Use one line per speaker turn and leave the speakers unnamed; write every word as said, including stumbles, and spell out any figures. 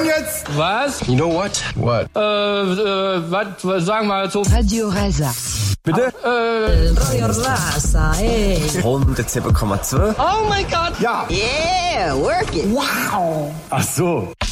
jetzt?
Was?
You know what? What?
Äh, äh, was, sagen wir mal so.
Radio Rasa.
Bitte?
Äh,
Radio Rasa, ey.
hundertsieben Komma zwei.
oh mein Gott.
Ja.
Yeah, work it.
Wow. Ach so.